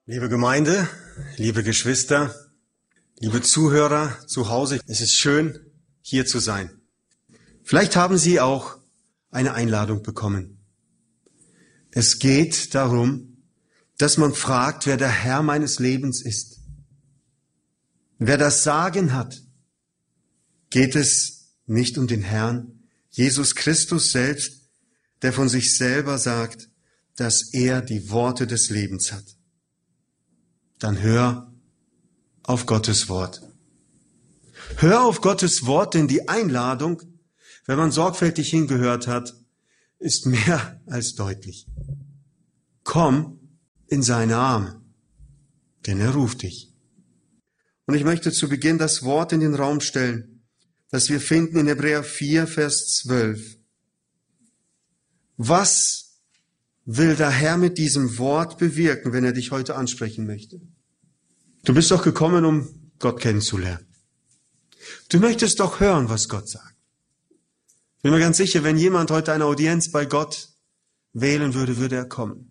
Liebe Gemeinde, liebe Geschwister, liebe Zuhörer zu Hause, es ist schön, hier zu sein. Vielleicht haben Sie auch eine Einladung bekommen. Es geht darum, dass man fragt, wer der Herr meines Lebens ist. Wer das Sagen hat, geht es nicht um den Herrn, Jesus Christus selbst, der von sich selber sagt, dass er die Worte des Lebens hat. Dann hör auf Gottes Wort. Hör auf Gottes Wort, denn die Einladung, wenn man sorgfältig hingehört hat, ist mehr als deutlich. Komm in seine Arme, denn er ruft dich. Und ich möchte zu Beginn das Wort in den Raum stellen, das wir finden in Hebräer 4, Vers 12. Was will der Herr mit diesem Wort bewirken, wenn er dich heute ansprechen möchte? Du bist doch gekommen, um Gott kennenzulernen. Du möchtest doch hören, was Gott sagt. Ich bin mir ganz sicher, wenn jemand heute eine Audienz bei Gott wählen würde, würde er kommen.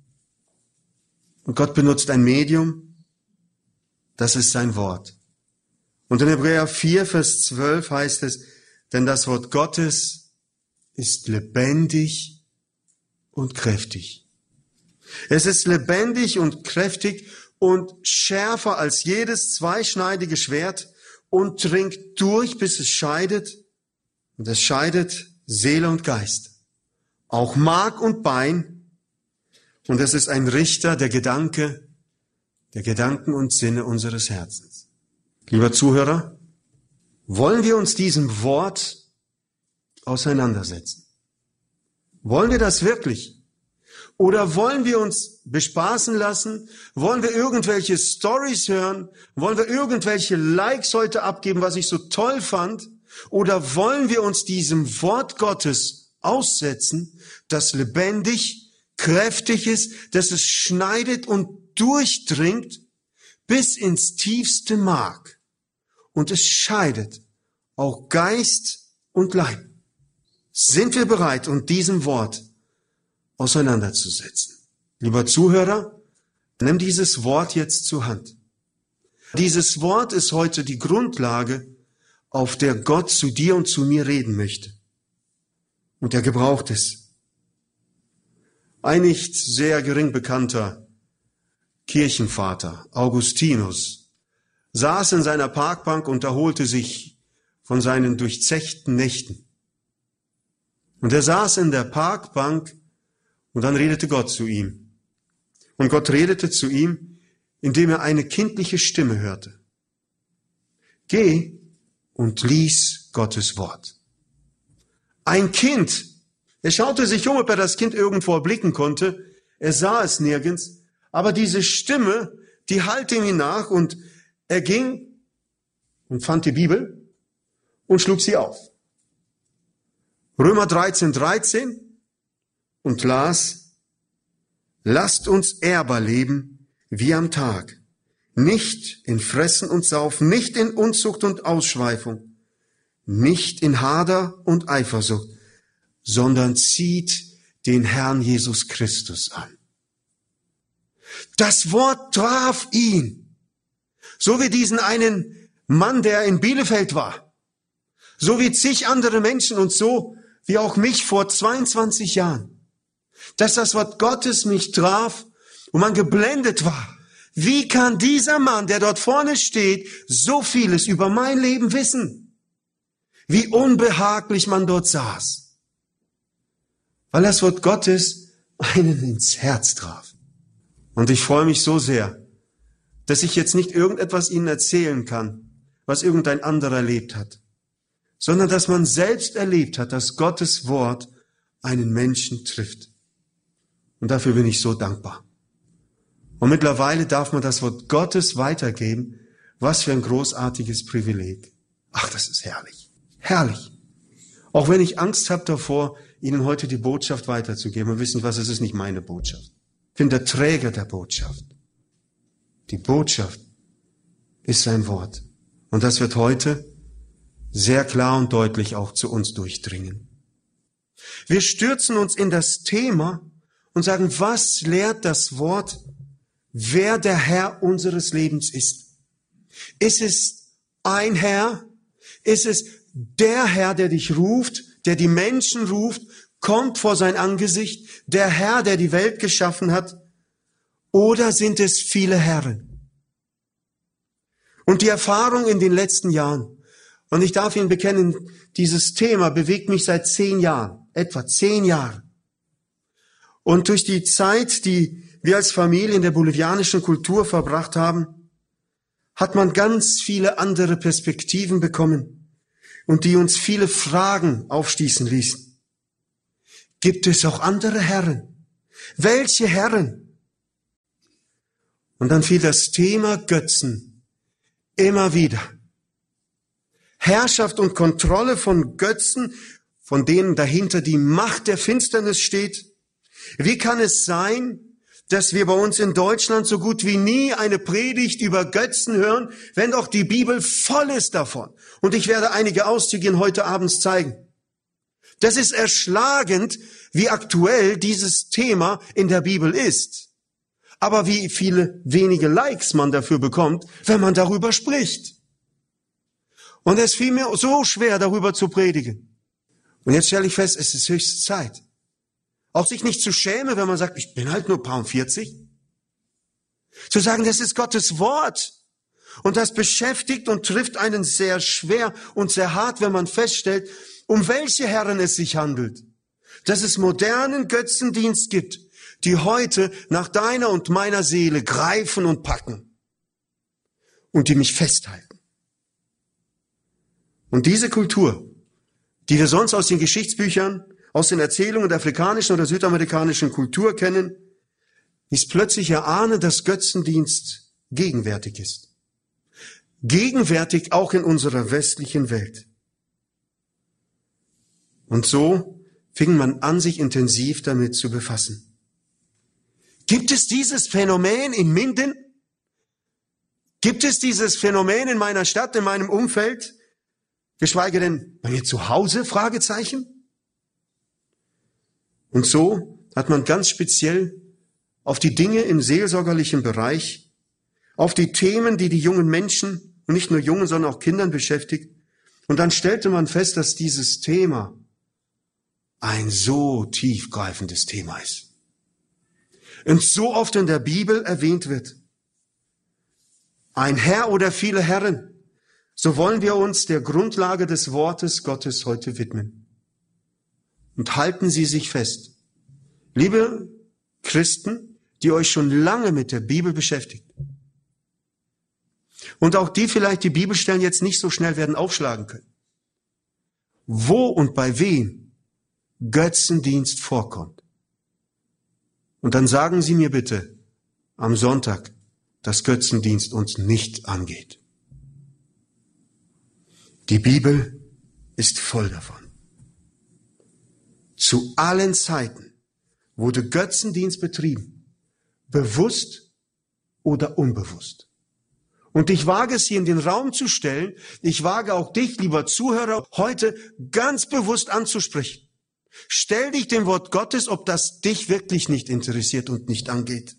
Und Gott benutzt ein Medium, das ist sein Wort. Und in Hebräer 4, Vers 12 heißt es, denn das Wort Gottes ist lebendig und kräftig. Es ist lebendig und kräftig und schärfer als jedes zweischneidige Schwert und dringt durch, bis es scheidet. Und es scheidet Seele und Geist, auch Mark und Bein. Und es ist ein Richter der Gedanken und Sinne unseres Herzens. Lieber Zuhörer, wollen wir uns diesem Wort auseinandersetzen? Wollen wir das wirklich? Oder wollen wir uns bespaßen lassen? Wollen wir irgendwelche Stories hören? Wollen wir irgendwelche Likes heute abgeben, was ich so toll fand? Oder wollen wir uns diesem Wort Gottes aussetzen, das lebendig, kräftig ist, dass es schneidet und durchdringt bis ins tiefste Mark? Und es scheidet auch Geist und Leib. Sind wir bereit, uns diesem Wort auseinanderzusetzen? Lieber Zuhörer, nimm dieses Wort jetzt zur Hand. Dieses Wort ist heute die Grundlage, auf der Gott zu dir und zu mir reden möchte. Und er gebraucht es. Ein nicht sehr gering bekannter Kirchenvater, Augustinus, saß in seiner Parkbank und erholte sich von seinen durchzechten Nächten. Und er saß in der Parkbank und dann redete Gott zu ihm. Und Gott redete zu ihm, indem er eine kindliche Stimme hörte. Geh und lies Gottes Wort. Ein Kind. Er schaute sich um, ob er das Kind irgendwo erblicken konnte. Er sah es nirgends. Aber diese Stimme, die hallte ihm nach und er ging und fand die Bibel und schlug sie auf. Römer 13 und las, lasst uns ehrbar leben wie am Tag, nicht in Fressen und Saufen, nicht in Unzucht und Ausschweifung, nicht in Hader und Eifersucht, sondern zieht den Herrn Jesus Christus an. Das Wort traf ihn, so wie diesen einen Mann, der in Bielefeld war, so wie zig andere Menschen und so wie auch mich vor 22 Jahren, dass das Wort Gottes mich traf und man geblendet war. Wie kann dieser Mann, der dort vorne steht, so vieles über mein Leben wissen? Wie unbehaglich man dort saß. Weil das Wort Gottes einen ins Herz traf. Und ich freue mich so sehr, dass ich jetzt nicht irgendetwas Ihnen erzählen kann, was irgendein anderer erlebt hat, sondern dass man selbst erlebt hat, dass Gottes Wort einen Menschen trifft. Und dafür bin ich so dankbar. Und mittlerweile darf man das Wort Gottes weitergeben. Was für ein großartiges Privileg. Ach, das ist herrlich. Herrlich. Auch wenn ich Angst habe davor, Ihnen heute die Botschaft weiterzugeben. Und wissen was, es ist nicht meine Botschaft. Ich bin der Träger der Botschaft. Die Botschaft ist sein Wort. Und das wird heute sehr klar und deutlich auch zu uns durchdringen. Wir stürzen uns in das Thema und sagen, was lehrt das Wort wer der Herr unseres Lebens ist. Ist es ein Herr? Ist es der Herr, der dich ruft, der die Menschen ruft, kommt vor sein Angesicht, der Herr, der die Welt geschaffen hat? Oder sind es viele Herren? Und die Erfahrung in den letzten Jahren, und ich darf Ihnen bekennen, dieses Thema bewegt mich seit 10 Jahren, etwa 10 Jahre. Und durch die Zeit, die wir als Familie in der bolivianischen Kultur verbracht haben, hat man ganz viele andere Perspektiven bekommen und die uns viele Fragen aufstießen ließen. Gibt es auch andere Herren? Welche Herren? Und dann fiel das Thema Götzen immer wieder. Herrschaft und Kontrolle von Götzen, von denen dahinter die Macht der Finsternis steht. Wie kann es sein, dass wir bei uns in Deutschland so gut wie nie eine Predigt über Götzen hören, wenn doch die Bibel voll ist davon? Und ich werde einige Auszüge Ihnen heute abends zeigen. Das ist erschlagend, wie aktuell dieses Thema in der Bibel ist. Aber wie viele wenige Likes man dafür bekommt, wenn man darüber spricht. Und es fiel mir so schwer, darüber zu predigen. Und jetzt stelle ich fest, es ist höchste Zeit. Auch sich nicht zu schämen, wenn man sagt, ich bin halt nur Paar 40. Zu sagen, das ist Gottes Wort. Und das beschäftigt und trifft einen sehr schwer und sehr hart, wenn man feststellt, um welche Herren es sich handelt. Dass es modernen Götzendienst gibt, die heute nach deiner und meiner Seele greifen und packen. Und die mich festhalten. Und diese Kultur, die wir sonst aus den Geschichtsbüchern, aus den Erzählungen der afrikanischen oder südamerikanischen Kultur kennen, ist plötzlich erahnen, dass Götzendienst gegenwärtig ist. Gegenwärtig auch in unserer westlichen Welt. Und so fing man an, sich intensiv damit zu befassen. Gibt es dieses Phänomen in Minden? Gibt es dieses Phänomen in meiner Stadt, in meinem Umfeld? Geschweige denn bei mir zu Hause? Fragezeichen. Und so hat man ganz speziell auf die Dinge im seelsorgerlichen Bereich, auf die Themen, die die jungen Menschen, und nicht nur Jungen, sondern auch Kindern beschäftigt. Und dann stellte man fest, dass dieses Thema ein so tiefgreifendes Thema ist. Und so oft in der Bibel erwähnt wird. Ein Herr oder viele Herren. So wollen wir uns der Grundlage des Wortes Gottes heute widmen. Und halten Sie sich fest. Liebe Christen, die euch schon lange mit der Bibel beschäftigt. Und auch die vielleicht die Bibelstellen jetzt nicht so schnell werden aufschlagen können. Wo und bei wem Götzendienst vorkommt. Und dann sagen Sie mir bitte am Sonntag, dass Götzendienst uns nicht angeht. Die Bibel ist voll davon. Zu allen Zeiten wurde Götzendienst betrieben, bewusst oder unbewusst. Und ich wage es hier in den Raum zu stellen, ich wage auch dich, lieber Zuhörer, heute ganz bewusst anzusprechen. Stell dich dem Wort Gottes, ob das dich wirklich nicht interessiert und nicht angeht.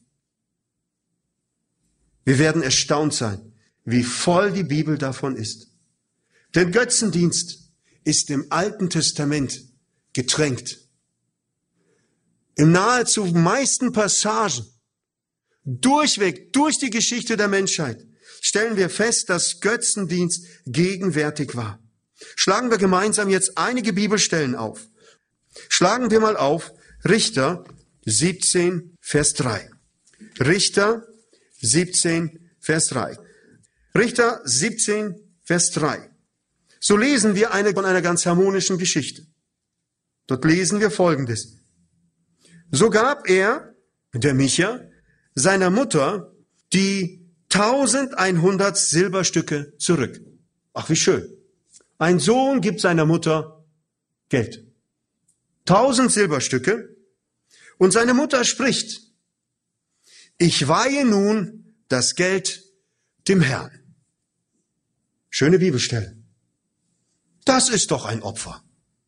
Wir werden erstaunt sein, wie voll die Bibel davon ist. Denn Götzendienst ist im Alten Testament getränkt. In nahezu meisten Passagen, durchweg, durch die Geschichte der Menschheit, stellen wir fest, dass Götzendienst gegenwärtig war. Schlagen wir gemeinsam jetzt einige Bibelstellen auf. Schlagen wir mal auf Richter 17, Vers 3. Richter 17, Vers 3. Richter 17, Vers 3. So lesen wir von einer ganz harmonischen Geschichte. Dort lesen wir Folgendes. So gab er, der Micha, seiner Mutter die 1100 Silberstücke zurück. Ach, wie schön. Ein Sohn gibt seiner Mutter Geld. 1000 Silberstücke. Und seine Mutter spricht, ich weihe nun das Geld dem Herrn. Schöne Bibelstelle. Das ist doch ein Opfer.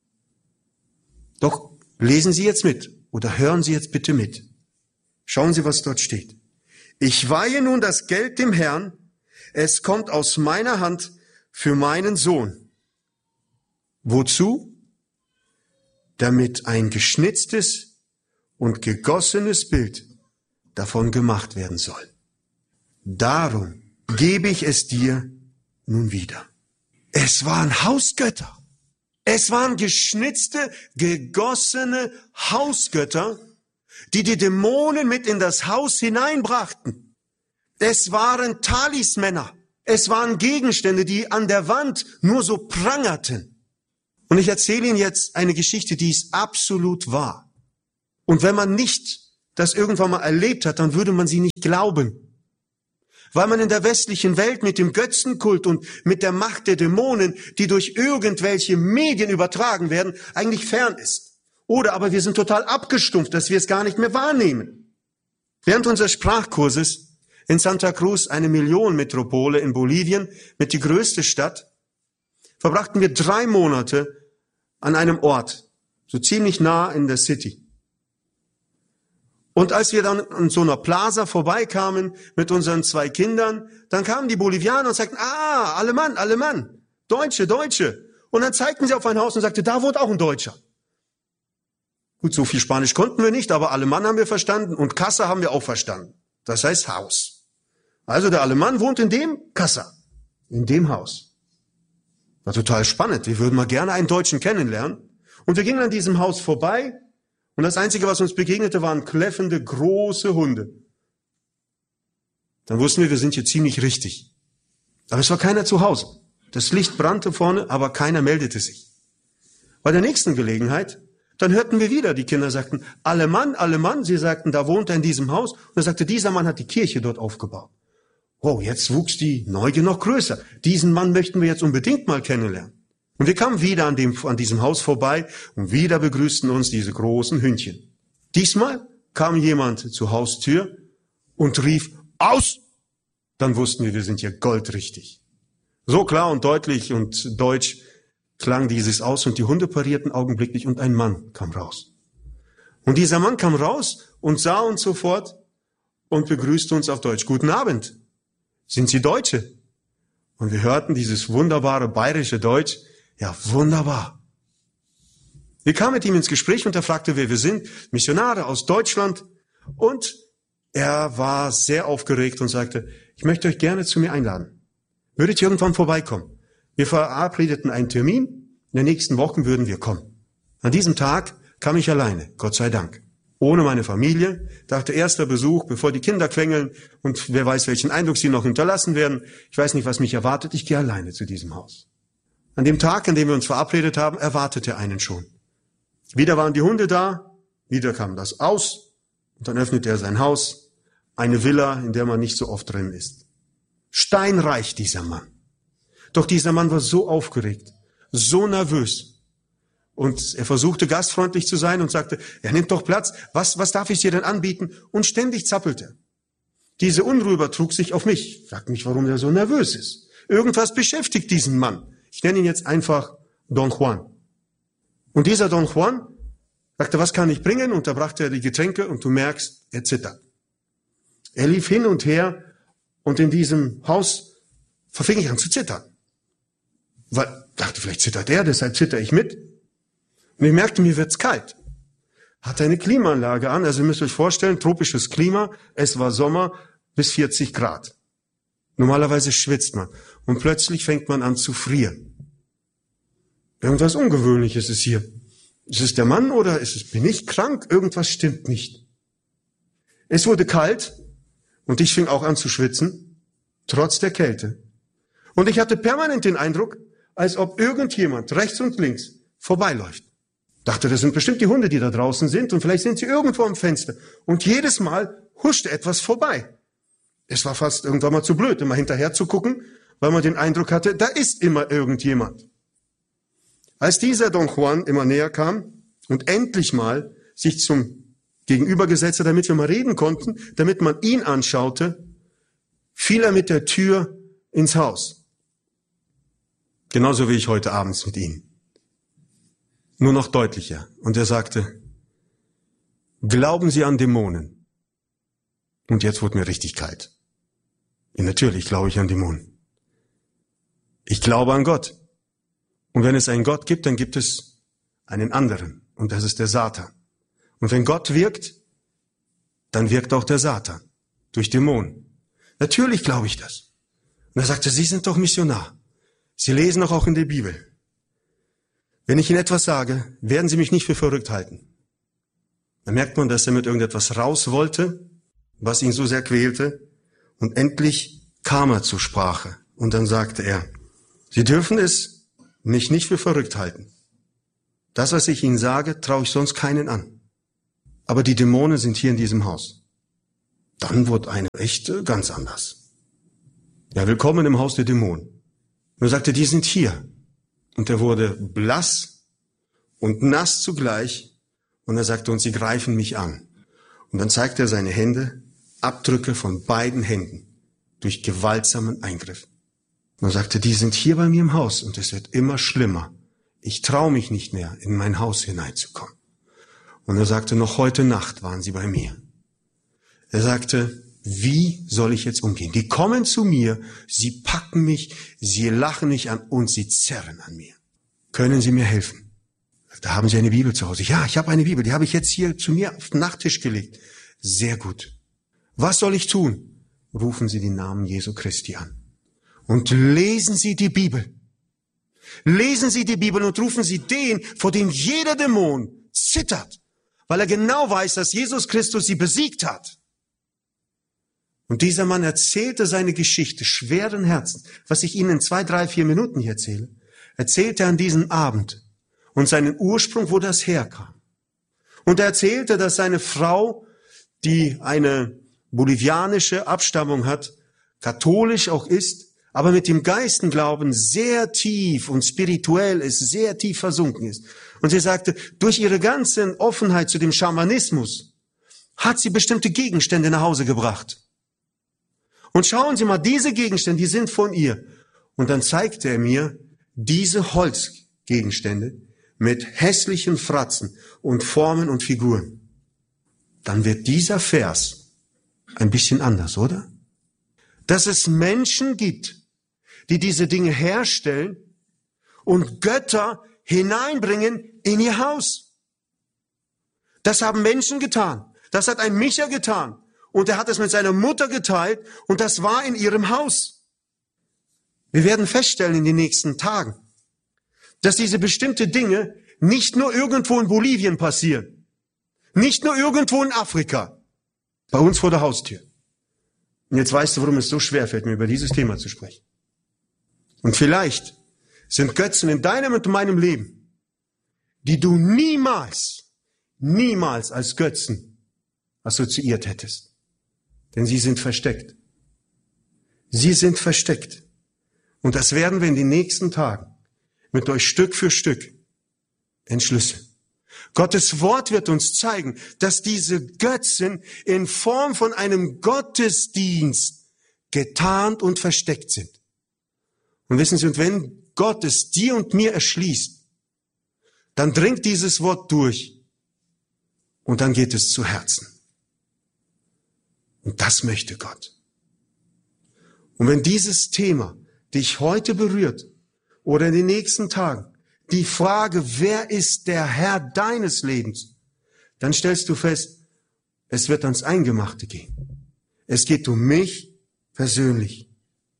Doch lesen Sie jetzt mit oder hören Sie jetzt bitte mit. Schauen Sie, was dort steht. Ich weihe nun das Geld dem Herrn, es kommt aus meiner Hand für meinen Sohn. Wozu? Damit ein geschnitztes und gegossenes Bild davon gemacht werden soll. Darum gebe ich es dir nun wieder. Es waren Hausgötter. Es waren geschnitzte, gegossene Hausgötter, die die Dämonen mit in das Haus hineinbrachten. Es waren Talismänner. Es waren Gegenstände, die an der Wand nur so prangerten. Und ich erzähle Ihnen jetzt eine Geschichte, die ist absolut wahr. Und wenn man nicht das irgendwann mal erlebt hat, dann würde man sie nicht glauben. Weil man in der westlichen Welt mit dem Götzenkult und mit der Macht der Dämonen, die durch irgendwelche Medien übertragen werden, eigentlich fern ist. Oder aber wir sind total abgestumpft, dass wir es gar nicht mehr wahrnehmen. Während unseres Sprachkurses in Santa Cruz, eine Millionenmetropole in Bolivien, mit die größte Stadt, verbrachten wir 3 Monate an einem Ort, so ziemlich nah in der City. Und als wir dann an so einer Plaza vorbeikamen mit unseren 2 Kindern, dann kamen die Bolivianer und sagten, Alemann, Deutsche. Und dann zeigten sie auf ein Haus und sagten, da wohnt auch ein Deutscher. Gut, so viel Spanisch konnten wir nicht, aber Alemann haben wir verstanden und Casa haben wir auch verstanden. Das heißt Haus. Also der Alemann wohnt in dem Casa, in dem Haus. War total spannend. Wir würden mal gerne einen Deutschen kennenlernen. Und wir gingen an diesem Haus vorbei. Und das Einzige, was uns begegnete, waren kläffende, große Hunde. Dann wussten wir sind hier ziemlich richtig. Aber es war keiner zu Hause. Das Licht brannte vorne, aber keiner meldete sich. Bei der nächsten Gelegenheit, dann hörten wir wieder, die Kinder sagten, Alemann. Sie sagten, da wohnt er in diesem Haus. Und er sagte, dieser Mann hat die Kirche dort aufgebaut. Wow, jetzt wuchs die Neugier noch größer. Diesen Mann möchten wir jetzt unbedingt mal kennenlernen. Und wir kamen wieder an diesem Haus vorbei und wieder begrüßten uns diese großen Hündchen. Diesmal kam jemand zur Haustür und rief, aus! Dann wussten wir sind hier goldrichtig. So klar und deutlich und deutsch klang dieses aus und die Hunde parierten augenblicklich und ein Mann kam raus. Und dieser Mann kam raus und sah uns sofort und begrüßte uns auf Deutsch. Guten Abend. Sind Sie Deutsche? Und wir hörten dieses wunderbare bayerische Deutsch. Ja, wunderbar. Wir kamen mit ihm ins Gespräch und er fragte, wer wir sind. Missionare aus Deutschland. Und er war sehr aufgeregt und sagte, ich möchte euch gerne zu mir einladen. Würdet ihr irgendwann vorbeikommen? Wir verabredeten einen Termin. In den nächsten Wochen würden wir kommen. An diesem Tag kam ich alleine, Gott sei Dank. Ohne meine Familie, dachte erster Besuch, bevor die Kinder quengeln und wer weiß, welchen Eindruck sie noch hinterlassen werden. Ich weiß nicht, was mich erwartet. Ich gehe alleine zu diesem Haus. An dem Tag, an dem wir uns verabredet haben, erwartete er einen schon. Wieder waren die Hunde da, wieder kam das aus und dann öffnete er sein Haus, eine Villa, in der man nicht so oft drin ist. Steinreich dieser Mann. Doch dieser Mann war so aufgeregt, so nervös. Und er versuchte gastfreundlich zu sein und sagte, ja, nimm doch Platz, was darf ich dir denn anbieten? Und ständig zappelte. Diese Unruhe übertrug sich auf mich. Ich fragte mich, warum er so nervös ist. Irgendwas beschäftigt diesen Mann. Ich nenne ihn jetzt einfach Don Juan. Und dieser Don Juan sagte, was kann ich bringen? Und da brachte er die Getränke und du merkst, er zittert. Er lief hin und her und in diesem Haus verfing ich an zu zittern. Weil, dachte, vielleicht zittert er, deshalb zitter ich mit. Und ich merkte, mir wird's kalt. Hatte eine Klimaanlage an, also ihr müsst euch vorstellen, tropisches Klima, es war Sommer bis 40 Grad. Normalerweise schwitzt man und plötzlich fängt man an zu frieren. Irgendwas Ungewöhnliches ist hier. Ist es der Mann oder bin ich krank? Irgendwas stimmt nicht. Es wurde kalt und ich fing auch an zu schwitzen, trotz der Kälte. Und ich hatte permanent den Eindruck, als ob irgendjemand rechts und links vorbeiläuft. Dachte, das sind bestimmt die Hunde, die da draußen sind und vielleicht sind sie irgendwo am Fenster. Und jedes Mal huschte etwas vorbei. Es war fast irgendwann mal zu blöd, immer hinterher zu gucken, weil man den Eindruck hatte, da ist immer irgendjemand. Als dieser Don Juan immer näher kam und endlich mal sich zum Gegenüber gesetzt hat, damit wir mal reden konnten, damit man ihn anschaute, fiel er mit der Tür ins Haus. Genauso wie ich heute abends mit ihm. Nur noch deutlicher. Und er sagte, glauben Sie an Dämonen? Und jetzt wurde mir richtig kalt. Ja, natürlich glaube ich an Dämonen. Ich glaube an Gott. Und wenn es einen Gott gibt, dann gibt es einen anderen. Und das ist der Satan. Und wenn Gott wirkt, dann wirkt auch der Satan. Durch Dämonen. Natürlich glaube ich das. Und er sagte, Sie sind doch Missionar. Sie lesen doch auch in der Bibel. Wenn ich Ihnen etwas sage, werden Sie mich nicht für verrückt halten. Dann merkt man, dass er mit irgendetwas raus wollte, was ihn so sehr quälte. Und endlich kam er zur Sprache. Und dann sagte er, Sie dürfen es mich nicht für verrückt halten. Das, was ich Ihnen sage, traue ich sonst keinen an. Aber die Dämonen sind hier in diesem Haus. Dann wurde eine echt ganz anders. Ja, willkommen im Haus der Dämonen. Und er sagte, die sind hier. Und er wurde blass und nass zugleich. Und er sagte, und sie greifen mich an. Und dann zeigte er seine Hände, Abdrücke von beiden Händen, durch gewaltsamen Eingriff. Und er sagte, die sind hier bei mir im Haus und es wird immer schlimmer. Ich traue mich nicht mehr, in mein Haus hineinzukommen. Und er sagte, noch heute Nacht waren sie bei mir. Er sagte, wie soll ich jetzt umgehen? Die kommen zu mir, sie packen mich, sie lachen mich an und sie zerren an mir. Können Sie mir helfen? Da haben Sie eine Bibel zu Hause. Ja, ich habe eine Bibel, die habe ich jetzt hier zu mir auf den Nachttisch gelegt. Sehr gut. Was soll ich tun? Rufen Sie den Namen Jesu Christi an. Und lesen Sie die Bibel. Lesen Sie die Bibel und rufen Sie den, vor dem jeder Dämon zittert, weil er genau weiß, dass Jesus Christus sie besiegt hat. Und dieser Mann erzählte seine Geschichte schweren Herzens, was ich Ihnen in 2, 3, 4 Minuten hier erzähle, erzählte er an diesem Abend und seinen Ursprung, wo das herkam. Und er erzählte, dass seine Frau, die eine bolivianische Abstammung hat, katholisch auch ist, aber mit dem Geistenglauben sehr tief und spirituell ist, sehr tief versunken ist. Und sie sagte, durch ihre ganze Offenheit zu dem Schamanismus hat sie bestimmte Gegenstände nach Hause gebracht. Und schauen Sie mal, diese Gegenstände, die sind von ihr. Und dann zeigte er mir diese Holzgegenstände mit hässlichen Fratzen und Formen und Figuren. Dann wird dieser Vers ein bisschen anders, oder? Dass es Menschen gibt, die diese Dinge herstellen und Götter hineinbringen in ihr Haus. Das haben Menschen getan. Das hat ein Micha getan. Und er hat es mit seiner Mutter geteilt und das war in ihrem Haus. Wir werden feststellen in den nächsten Tagen, dass diese bestimmte Dinge nicht nur irgendwo in Bolivien passieren, nicht nur irgendwo in Afrika, bei uns vor der Haustür. Und jetzt weißt du, warum es so schwer fällt, mir über dieses Thema zu sprechen. Und vielleicht sind Götzen in deinem und meinem Leben, die du niemals als Götzen assoziiert hättest. Denn sie sind versteckt. Sie sind versteckt. Und das werden wir in den nächsten Tagen mit euch Stück für Stück entschlüsseln. Gottes Wort wird uns zeigen, dass diese Götzen in Form von einem Gottesdienst getarnt und versteckt sind. Und wissen Sie, und wenn Gott es dir und mir erschließt, dann dringt dieses Wort durch und dann geht es zu Herzen. Und das möchte Gott. Und wenn dieses Thema dich heute berührt oder in den nächsten Tagen, die Frage, wer ist der Herr deines Lebens, dann stellst du fest, es wird ans Eingemachte gehen. Es geht um mich persönlich.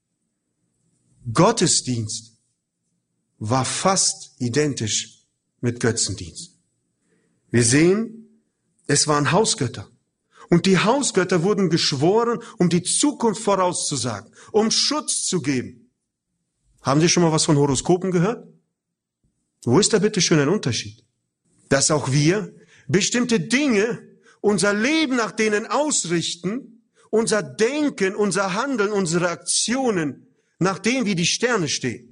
Gottesdienst war fast identisch mit Götzendienst. Wir sehen, es waren Hausgötter. Und die Hausgötter wurden geschworen, um die Zukunft vorauszusagen, um Schutz zu geben. Haben Sie schon mal was von Horoskopen gehört? Wo ist da bitte schön ein Unterschied? Dass auch wir bestimmte Dinge, unser Leben nach denen ausrichten, unser Denken, unser Handeln, unsere Aktionen, nach dem, wie die Sterne stehen.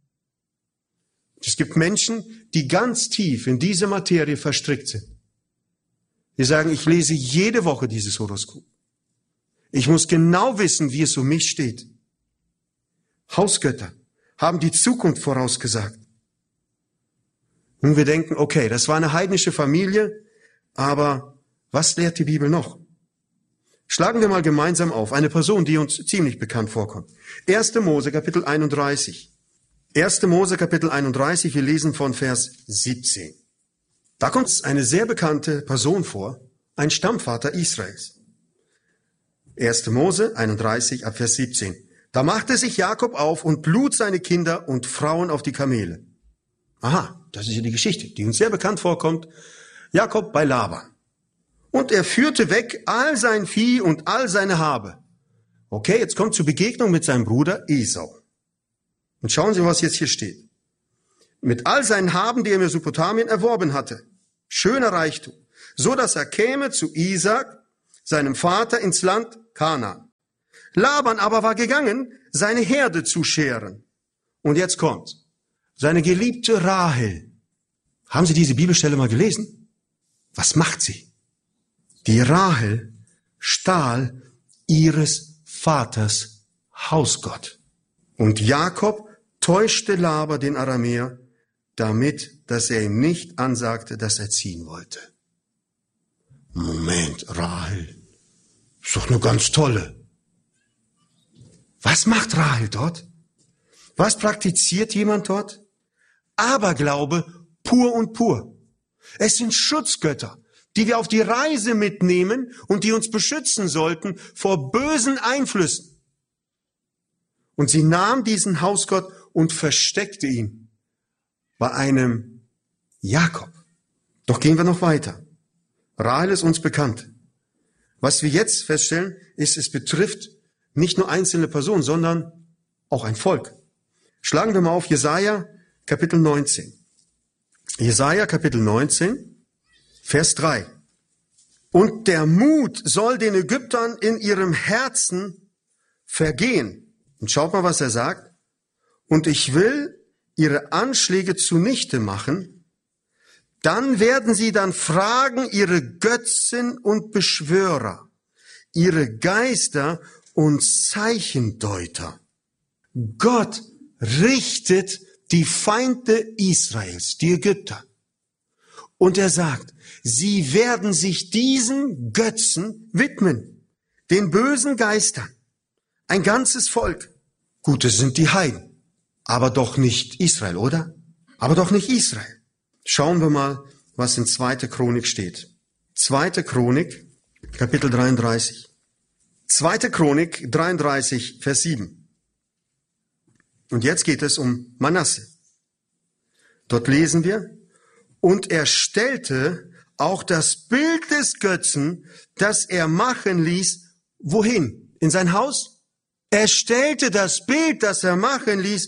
Es gibt Menschen, die ganz tief in diese Materie verstrickt sind. Die sagen, ich lese jede Woche dieses Horoskop. Ich muss genau wissen, wie es um mich steht. Hausgötter haben die Zukunft vorausgesagt. Und wir denken, okay, das war eine heidnische Familie, aber was lehrt die Bibel noch? Schlagen wir mal gemeinsam auf eine Person, die uns ziemlich bekannt vorkommt. 1. Mose, Kapitel 31. 1. Mose, Kapitel 31, wir lesen von Vers 17. Da kommt eine sehr bekannte Person vor, ein Stammvater Israels. 1. Mose 31, ab Vers 17. Da machte sich Jakob auf und lud seine Kinder und Frauen auf die Kamele. Aha, das ist ja die Geschichte, die uns sehr bekannt vorkommt. Jakob bei Laban. Und er führte weg all sein Vieh und all seine Habe. Okay, jetzt kommt zur Begegnung mit seinem Bruder Esau. Und schauen Sie, was jetzt hier steht. Mit all seinen Haben, die er in Mesopotamien erworben hatte. Schöner Reichtum. So dass er käme zu Isaak, seinem Vater, ins Land Kanaan. Laban aber war gegangen, seine Herde zu scheren. Und jetzt kommt seine geliebte Rahel. Haben Sie diese Bibelstelle mal gelesen? Was macht sie? Die Rahel stahl ihres Vaters Hausgott. Und Jakob täuschte Laban den Aramäer, damit, dass er ihm nicht ansagte, dass er ziehen wollte. Moment, Rahel, ist doch eine ganz tolle. Was macht Rahel dort? Was praktiziert jemand dort? Aberglaube pur und pur. Es sind Schutzgötter, die wir auf die Reise mitnehmen und die uns beschützen sollten vor bösen Einflüssen. Und sie nahm diesen Hausgott und versteckte ihn bei einem Jakob. Doch gehen wir noch weiter. Rahel ist uns bekannt. Was wir jetzt feststellen, ist, es betrifft nicht nur einzelne Personen, sondern auch ein Volk. Schlagen wir mal auf Jesaja, Kapitel 19. Jesaja, Kapitel 19, Vers 3. Und der Mut soll den Ägyptern in ihrem Herzen vergehen. Und schaut mal, was er sagt. Und ich will ihre Anschläge zunichte machen. Dann werden sie dann fragen, ihre Götzen und Beschwörer, ihre Geister und Zeichendeuter. Gott richtet die Feinde Israels, die Ägypter. Und er sagt, sie werden sich diesen Götzen widmen, den bösen Geistern, ein ganzes Volk. Gut, es sind die Heiden, aber doch nicht Israel, oder? Aber doch nicht Israel. Schauen wir mal, was in 2. Chronik steht. 2. Chronik, Kapitel 33. 2. Chronik 33, Vers 7. Und jetzt geht es um Manasse. Dort lesen wir, und er stellte auch das Bild des Götzen, das er machen ließ, wohin? In sein Haus? Er stellte das Bild, das er machen ließ,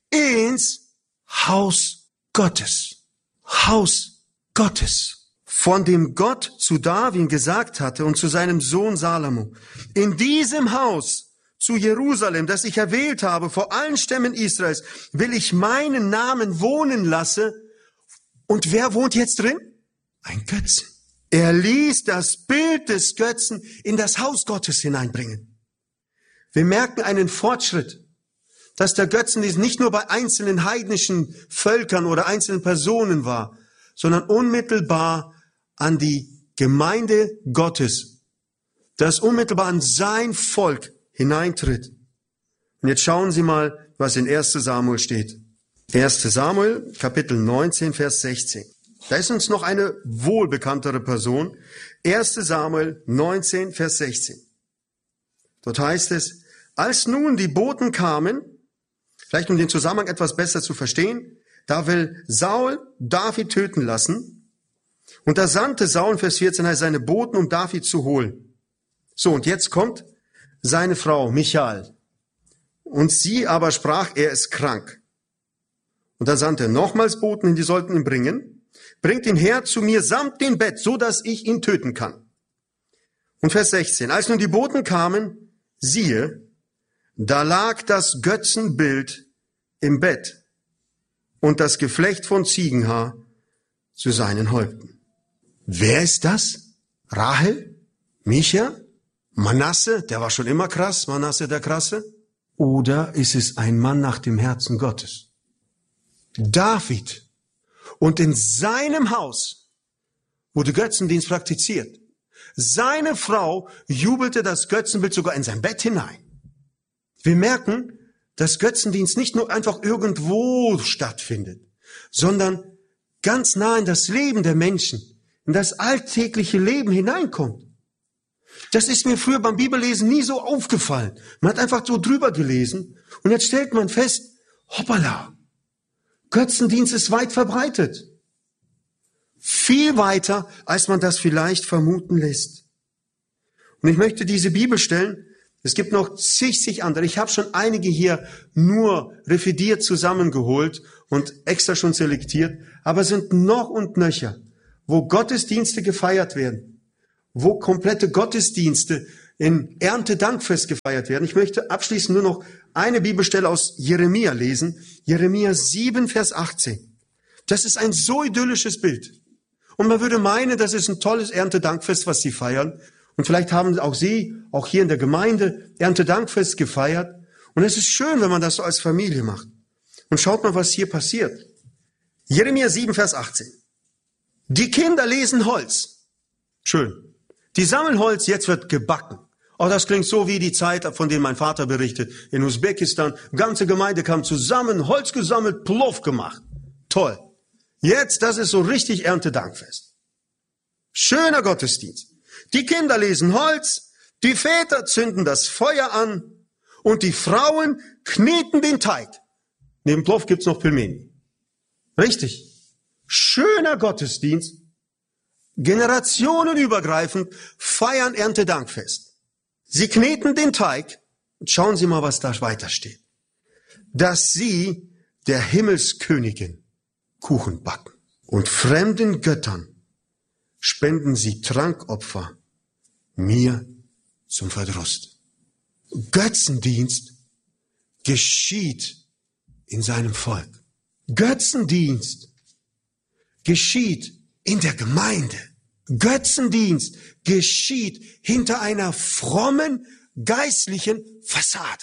ins Haus Gottes. Haus Gottes. Von dem Gott zu David gesagt hatte und zu seinem Sohn Salomo. In diesem Haus zu Jerusalem, das ich erwählt habe, vor allen Stämmen Israels, will ich meinen Namen wohnen lassen. Und wer wohnt jetzt drin? Ein Götze. Er ließ das Bild des Götzen in das Haus Gottes hineinbringen. Wir merken einen Fortschritt, dass der Götzendienst nicht nur bei einzelnen heidnischen Völkern oder einzelnen Personen war, sondern unmittelbar an die Gemeinde Gottes, das unmittelbar an sein Volk hineintritt. Und jetzt schauen Sie mal, was in 1. Samuel steht. 1. Samuel, Kapitel 19, Vers 16. Da ist uns noch eine wohlbekanntere Person. 1. Samuel 19, Vers 16. Dort heißt es, als nun die Boten kamen, vielleicht um den Zusammenhang etwas besser zu verstehen, da will Saul David töten lassen. Und da sandte Saul, Vers 14, seine Boten, um David zu holen. So, und jetzt kommt seine Frau, Michal. Und sie aber sprach, er ist krank. Und da sandte er nochmals Boten hin, die sollten ihn bringen. Bringt ihn her zu mir samt dem Bett, so dass ich ihn töten kann. Und Vers 16, als nun die Boten kamen, siehe, da lag das Götzenbild im Bett und das Geflecht von Ziegenhaar zu seinen Häupten. Wer ist das? Rahel? Micha? Manasse, der war schon immer krass, Manasse der Krasse? Oder ist es ein Mann nach dem Herzen Gottes? David. Und in seinem Haus wurde Götzendienst praktiziert. Seine Frau jubelte das Götzenbild sogar in sein Bett hinein. Wir merken, dass Götzendienst nicht nur einfach irgendwo stattfindet, sondern ganz nah in das Leben der Menschen, in das alltägliche Leben hineinkommt. Das ist mir früher beim Bibellesen nie so aufgefallen. Man hat einfach so drüber gelesen und jetzt stellt man fest, hoppala, Götzendienst ist weit verbreitet. Viel weiter, als man das vielleicht vermuten lässt. Und ich möchte diese Bibelstellen, es gibt noch zig andere, ich habe schon einige hier nur revidiert zusammengeholt und extra schon selektiert, aber es sind noch und nöcher, wo Gottesdienste gefeiert werden, wo komplette Gottesdienste in Erntedankfest gefeiert werden. Ich möchte abschließend nur noch eine Bibelstelle aus Jeremia lesen, Jeremia 7, Vers 18. Das ist ein so idyllisches Bild. Und man würde meinen, das ist ein tolles Erntedankfest, was sie feiern. Und vielleicht haben auch Sie, auch hier in der Gemeinde, Erntedankfest gefeiert. Und es ist schön, wenn man das so als Familie macht. Und schaut mal, was hier passiert. Jeremia 7, Vers 18. Die Kinder lesen Holz. Schön. Die sammeln Holz, jetzt wird gebacken. Oh, das klingt so wie die Zeit, von der mein Vater berichtet. In Usbekistan, ganze Gemeinde kam zusammen, Holz gesammelt, Plov gemacht. Toll. Jetzt, das ist so richtig Erntedankfest. Schöner Gottesdienst. Die Kinder lesen Holz, die Väter zünden das Feuer an und die Frauen kneten den Teig. Neben Plov gibt's noch Pelmeni. Richtig. Schöner Gottesdienst. Generationenübergreifend feiern Erntedankfest. Sie kneten den Teig und schauen Sie mal, was da weiter steht. Dass sie der Himmelskönigin Kuchen backen und fremden Göttern spenden sie Trankopfer mir zum Verdruss. Götzendienst geschieht in seinem Volk. Götzendienst geschieht in der Gemeinde. Götzendienst geschieht hinter einer frommen, geistlichen Fassade.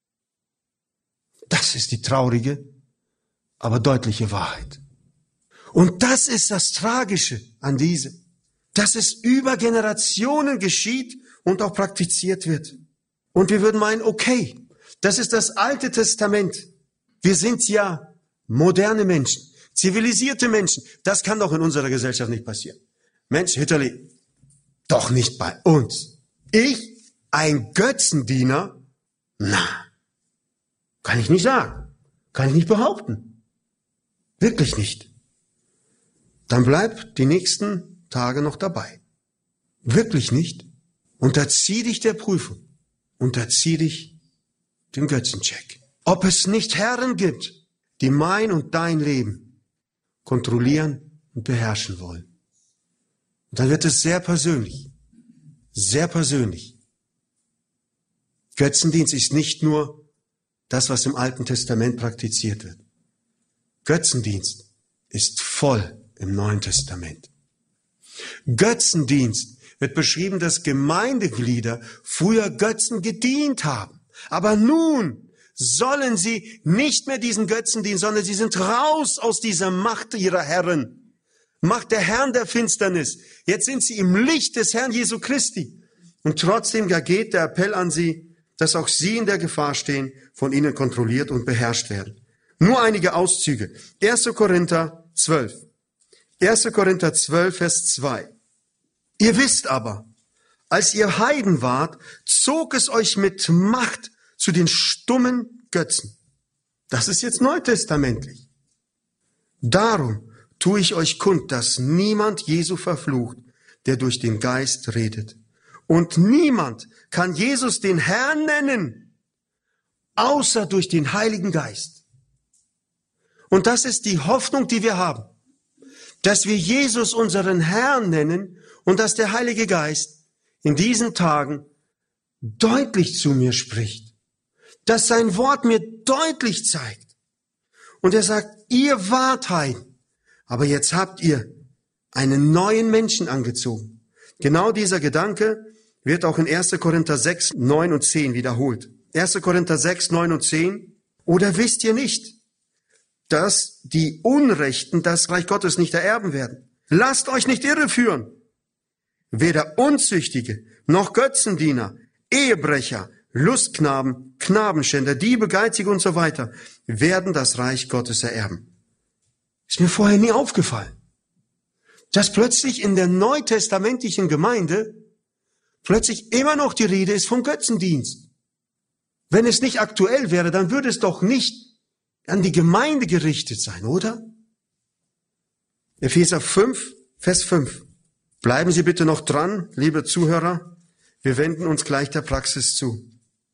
Das ist die traurige, aber deutliche Wahrheit. Und das ist das Tragische an diesem, dass es über Generationen geschieht und auch praktiziert wird. Und wir würden meinen, okay, das ist das Alte Testament. Wir sind ja moderne Menschen, zivilisierte Menschen. Das kann doch in unserer Gesellschaft nicht passieren. Mensch, Hitterli, doch nicht bei uns. Ich, ein Götzendiener? Na, kann ich nicht sagen. Kann ich nicht behaupten. Wirklich nicht. Dann bleib die nächsten Tage noch dabei. Wirklich nicht. Unterzieh dich der Prüfung. Unterzieh dich dem Götzencheck. Ob es nicht Herren gibt, die mein und dein Leben kontrollieren und beherrschen wollen. Und dann wird es sehr persönlich. Sehr persönlich. Götzendienst ist nicht nur das, was im Alten Testament praktiziert wird. Götzendienst ist voll im Neuen Testament. Götzendienst wird beschrieben, dass Gemeindeglieder früher Götzen gedient haben. Aber nun sollen sie nicht mehr diesen Götzen dienen, sondern sie sind raus aus dieser Macht ihrer Herren. Macht der Herrn der Finsternis. Jetzt sind sie im Licht des Herrn Jesu Christi. Und trotzdem geht der Appell an sie, dass auch sie in der Gefahr stehen, von ihnen kontrolliert und beherrscht werden. Nur einige Auszüge. 1. Korinther 12. 1. Korinther 12, Vers 2. Ihr wisst aber, als ihr Heiden wart, zog es euch mit Macht zu den stummen Götzen. Das ist jetzt neutestamentlich. Darum tue ich euch kund, dass niemand Jesu verflucht, der durch den Geist redet. Und niemand kann Jesus den Herrn nennen, außer durch den Heiligen Geist. Und das ist die Hoffnung, die wir haben, dass wir Jesus unseren Herrn nennen und dass der Heilige Geist in diesen Tagen deutlich zu mir spricht, dass sein Wort mir deutlich zeigt. Und er sagt, ihr wart Heiden, aber jetzt habt ihr einen neuen Menschen angezogen. Genau dieser Gedanke wird auch in 1. Korinther 6, 9 und 10 wiederholt. 1. Korinther 6, 9 und 10. Oder wisst ihr nicht, dass die Unrechten das Reich Gottes nicht ererben werden? Lasst euch nicht irreführen. weder Unzüchtige, noch Götzendiener, Ehebrecher, Lustknaben, Knabenschänder, Diebe, Geizige und so weiter, werden das Reich Gottes ererben. Ist mir vorher nie aufgefallen, dass plötzlich in der neutestamentlichen Gemeinde plötzlich immer noch die Rede ist vom Götzendienst. Wenn es nicht aktuell wäre, dann würde es doch nicht an die Gemeinde gerichtet sein, oder? Epheser 5, Vers 5. Bleiben Sie bitte noch dran, liebe Zuhörer. Wir wenden uns gleich der Praxis zu.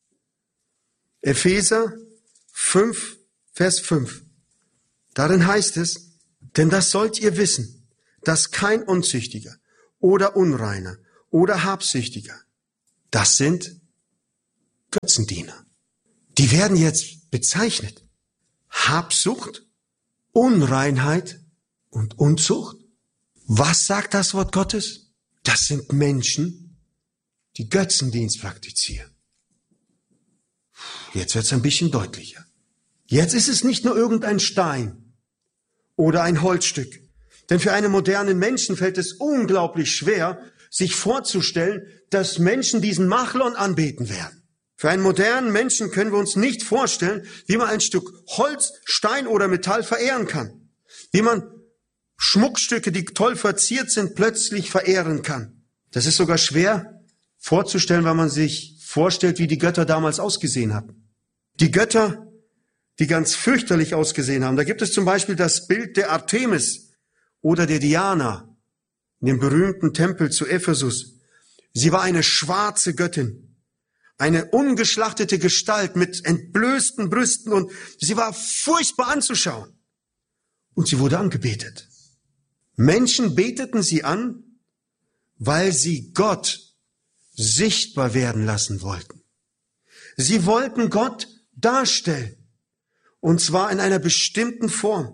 Epheser 5, Vers 5. Darin heißt es, denn das sollt ihr wissen, dass kein Unzüchtiger oder Unreiner oder Habsüchtiger, das sind Götzendiener. Die werden jetzt bezeichnet. Habsucht, Unreinheit und Unzucht. Was sagt das Wort Gottes? Das sind Menschen, die Götzendienst praktizieren. Jetzt wird es ein bisschen deutlicher. Jetzt ist es nicht nur irgendein Stein oder ein Holzstück. Denn für einen modernen Menschen fällt es unglaublich schwer, sich vorzustellen, dass Menschen diesen Machlon anbeten werden. Für einen modernen Menschen können wir uns nicht vorstellen, wie man ein Stück Holz, Stein oder Metall verehren kann. Wie man Schmuckstücke, die toll verziert sind, plötzlich verehren kann. Das ist sogar schwer vorzustellen, weil man sich vorstellt, wie die Götter damals ausgesehen hatten. Die Götter, die ganz fürchterlich ausgesehen haben. Da gibt es zum Beispiel das Bild der Artemis oder der Diana in dem berühmten Tempel zu Ephesus. Sie war eine schwarze Göttin. Eine ungeschlachtete Gestalt mit entblößten Brüsten und sie war furchtbar anzuschauen. Und sie wurde angebetet. Menschen beteten sie an, weil sie Gott sichtbar werden lassen wollten. Sie wollten Gott darstellen. Und zwar in einer bestimmten Form.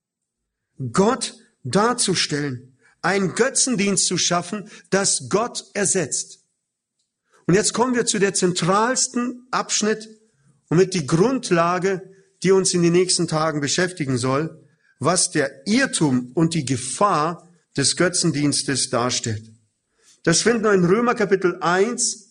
Gott darzustellen, einen Götzendienst zu schaffen, das Gott ersetzt. Und jetzt kommen wir zu der zentralsten Abschnitt und mit die Grundlage, die uns in den nächsten Tagen beschäftigen soll, was der Irrtum und die Gefahr des Götzendienstes darstellt. Das finden wir in Römer Kapitel 1,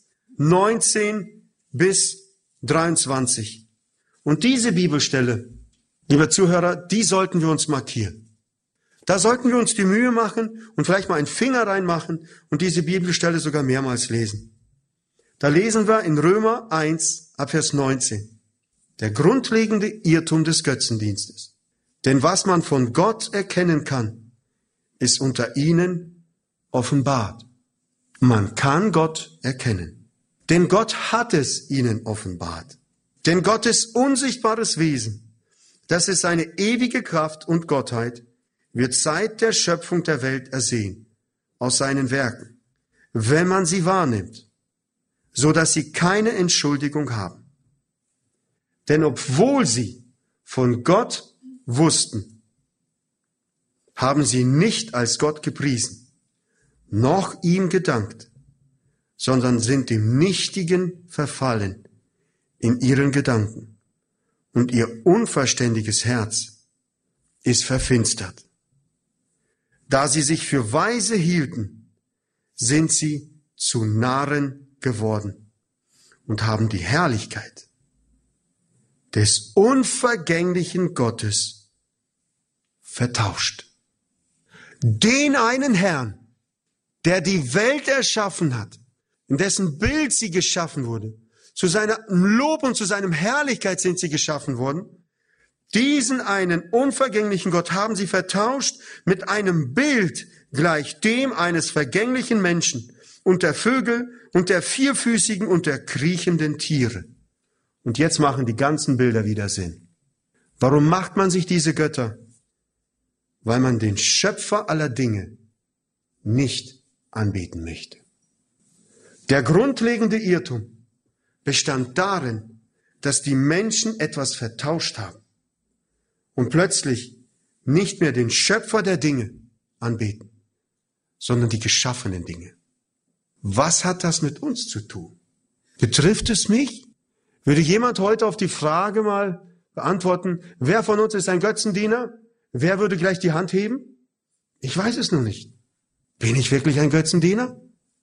19 bis 23. Und diese Bibelstelle, liebe Zuhörer, die sollten wir uns markieren. Da sollten wir uns die Mühe machen und vielleicht mal einen Finger reinmachen und diese Bibelstelle sogar mehrmals lesen. Da lesen wir in Römer 1, ab Vers 19. Der grundlegende Irrtum des Götzendienstes. Denn was man von Gott erkennen kann, ist unter ihnen offenbart. Man kann Gott erkennen. Denn Gott hat es ihnen offenbart. Denn Gottes unsichtbares Wesen, das ist seine ewige Kraft und Gottheit, wird seit der Schöpfung der Welt ersehen, aus seinen Werken, wenn man sie wahrnimmt, so dass sie keine Entschuldigung haben. Denn obwohl sie von Gott wussten, haben sie nicht als Gott gepriesen, noch ihm gedankt, sondern sind dem Nichtigen verfallen in ihren Gedanken, und ihr unverständiges Herz ist verfinstert. Da sie sich für weise hielten, sind sie zu Narren geworden und haben die Herrlichkeit des unvergänglichen Gottes vertauscht. Den einen Herrn, der die Welt erschaffen hat, in dessen Bild sie geschaffen wurde, zu seinem Lob und zu seinem Herrlichkeit sind sie geschaffen worden, diesen einen unvergänglichen Gott haben sie vertauscht mit einem Bild gleich dem eines vergänglichen Menschen und der Vögel und der vierfüßigen und der kriechenden Tiere. Und jetzt machen die ganzen Bilder wieder Sinn. Warum macht man sich diese Götter? Weil man den Schöpfer aller Dinge nicht anbeten möchte. Der grundlegende Irrtum bestand darin, dass die Menschen etwas vertauscht haben und plötzlich nicht mehr den Schöpfer der Dinge anbeten, sondern die geschaffenen Dinge. Was hat das mit uns zu tun? Betrifft es mich? Würde jemand heute auf die Frage mal beantworten, wer von uns ist ein Götzendiener? Wer würde gleich die Hand heben? Ich weiß es noch nicht. Bin ich wirklich ein Götzendiener?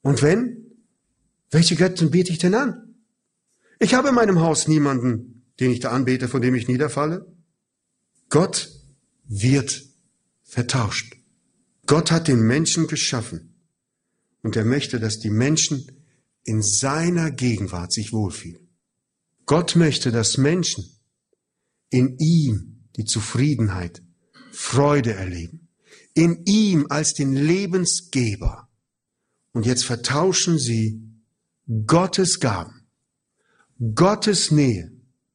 Und wenn, welche Götzen bete ich denn an? Ich habe in meinem Haus niemanden, den ich da anbete, von dem ich niederfalle. Gott wird vertauscht. Gott hat den Menschen geschaffen und er möchte, dass die Menschen in seiner Gegenwart sich wohlfühlen. Gott möchte, dass Menschen in ihm die Zufriedenheit, Freude erleben. In ihm als den Lebensgeber. Und jetzt vertauschen sie Gottes Gaben, Gottes Nähe,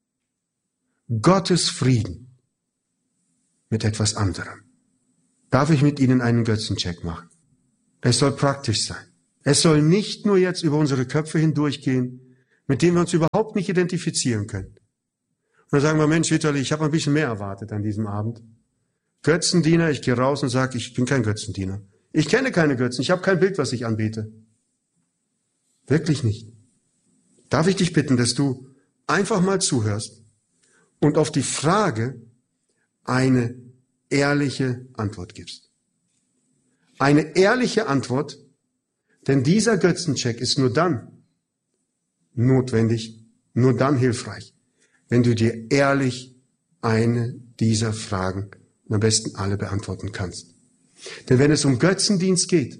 Gottes Frieden mit etwas anderem. Darf ich mit Ihnen einen Götzencheck machen? Es soll praktisch sein. Es soll nicht nur jetzt über unsere Köpfe hindurchgehen, mit denen wir uns überhaupt nicht identifizieren können. Und dann sagen wir, Mensch, Vitali, ich habe ein bisschen mehr erwartet an diesem Abend. Götzendiener, ich gehe raus und sage, ich bin kein Götzendiener. Ich kenne keine Götzen, ich habe kein Bild, was ich anbete. Wirklich nicht. Darf ich dich bitten, dass du einfach mal zuhörst und auf die Frage eine ehrliche Antwort gibst. Eine ehrliche Antwort, denn dieser Götzencheck ist nur dann notwendig, nur dann hilfreich, wenn du dir ehrlich eine dieser Fragen und am besten alle beantworten kannst. Denn wenn es um Götzendienst geht,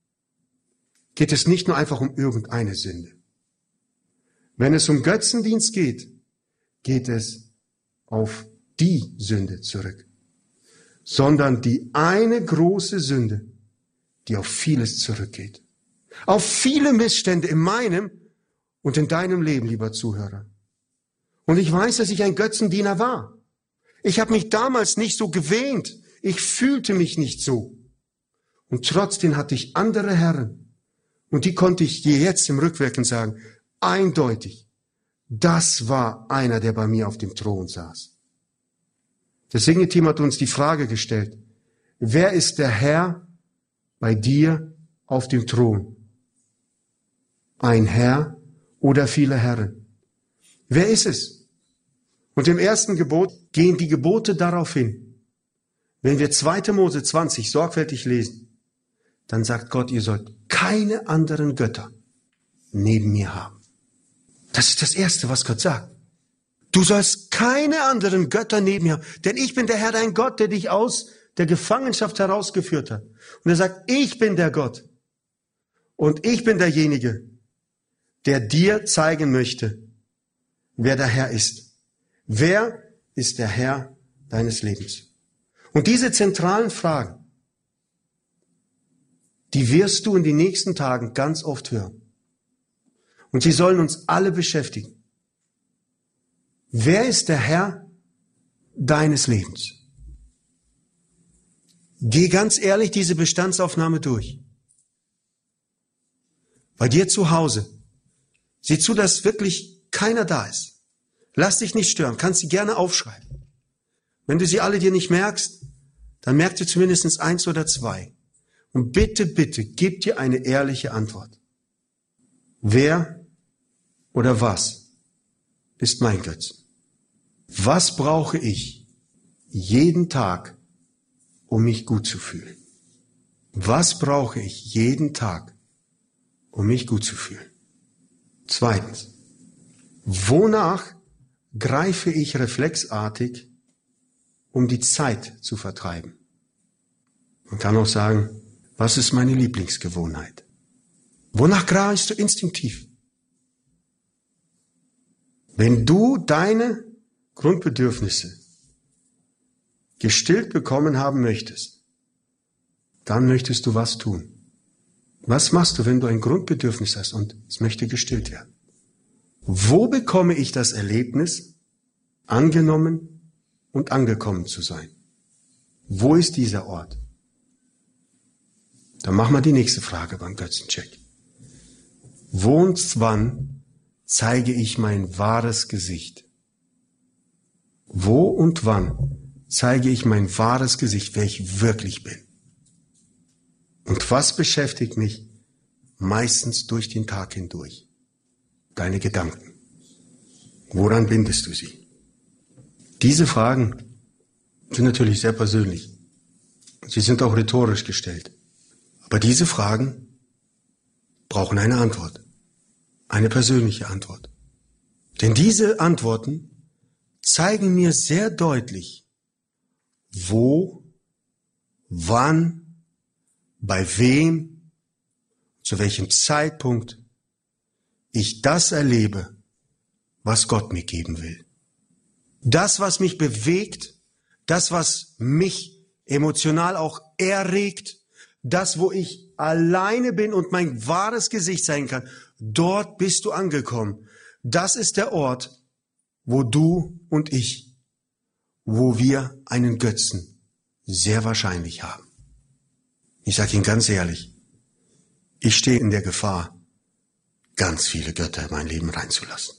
geht es nicht nur einfach um irgendeine Sünde. Wenn es um Götzendienst geht, geht es auf die Sünde zurück, sondern die eine große Sünde, die auf vieles zurückgeht. Auf viele Missstände in meinem und in deinem Leben, lieber Zuhörer. Und ich weiß, dass ich ein Götzendiener war. Ich habe mich damals nicht so gewähnt. Ich fühlte mich nicht so. Und trotzdem hatte ich andere Herren. Und die konnte ich dir jetzt im Rückwirken sagen, eindeutig, das war einer, der bei mir auf dem Thron saß. Das Singeteam hat uns die Frage gestellt, wer ist der Herr bei dir auf dem Thron? Ein Herr oder viele Herren? Wer ist es? Und im ersten Gebot gehen die Gebote darauf hin. Wenn wir 2. Mose 20 sorgfältig lesen, dann sagt Gott, ihr sollt keine anderen Götter neben mir haben. Das ist das Erste, was Gott sagt. Du sollst keine anderen Götter neben mir haben, denn ich bin der Herr, dein Gott, der dich aus der Gefangenschaft herausgeführt hat. Und er sagt, ich bin der Gott und ich bin derjenige, der dir zeigen möchte, wer der Herr ist. Wer ist der Herr deines Lebens? Und diese zentralen Fragen, die wirst du in den nächsten Tagen ganz oft hören. Und sie sollen uns alle beschäftigen. Wer ist der Herr deines Lebens? Geh ganz ehrlich diese Bestandsaufnahme durch. Bei dir zu Hause. Sieh zu, dass wirklich keiner da ist. Lass dich nicht stören, kannst sie gerne aufschreiben. Wenn du sie alle dir nicht merkst, dann merk dir zumindest 1 oder 2. Und bitte, bitte, gib dir eine ehrliche Antwort. Wer oder was ist mein Götzen? Was brauche ich jeden Tag, um mich gut zu fühlen? Was brauche ich jeden Tag, um mich gut zu fühlen? 2. Wonach greife ich reflexartig, um die Zeit zu vertreiben? Man kann auch sagen, was ist meine Lieblingsgewohnheit? Wonach greifst du instinktiv? Wenn du deine Grundbedürfnisse gestillt bekommen haben möchtest, dann möchtest du was tun. Was machst du, wenn du ein Grundbedürfnis hast und es möchte gestillt werden? Wo bekomme ich das Erlebnis, angenommen und angekommen zu sein? Wo ist dieser Ort? Dann machen wir die nächste Frage beim Götzencheck. Wo und wann zeige ich mein wahres Gesicht? Wo und wann zeige ich mein wahres Gesicht, wer ich wirklich bin? Und was beschäftigt mich meistens durch den Tag hindurch? Deine Gedanken. Woran bindest du sie? Diese Fragen sind natürlich sehr persönlich. Sie sind auch rhetorisch gestellt. Aber diese Fragen brauchen eine Antwort. Eine persönliche Antwort. Denn diese Antworten zeigen mir sehr deutlich, wo, wann, bei wem, zu welchem Zeitpunkt ich das erlebe, was Gott mir geben will. Das, was mich bewegt, das, was mich emotional auch erregt, das, wo ich alleine bin und mein wahres Gesicht sein kann, dort bist du angekommen. Das ist der Ort, wo du und ich, wo wir einen Götzen sehr wahrscheinlich haben. Ich sage Ihnen ganz ehrlich, ich stehe in der Gefahr, ganz viele Götter in mein Leben reinzulassen.